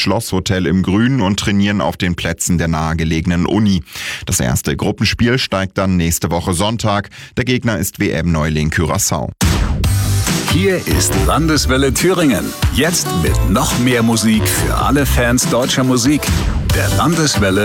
Schlosshotel im Grünen und trainieren auf den Plätzen der nahegelegenen Uni. Das erste Gruppenspiel steigt dann nächste Woche Sonntag. Der Gegner ist WM-Neuling Curaçao. Hier ist Landeswelle Thüringen. Jetzt mit noch mehr Musik für alle Fans deutscher Musik. Der Landeswelle